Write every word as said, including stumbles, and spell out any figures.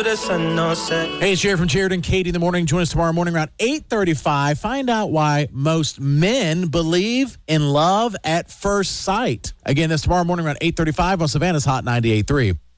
till the sun no set. Hey, it's Jerry from Jared and Katie in the morning. Join us tomorrow morning around eight thirty-five. Find out why most men believe in love at first sight. Again, that's tomorrow morning around eight thirty-five on Savannah's Hot ninety-eight point three.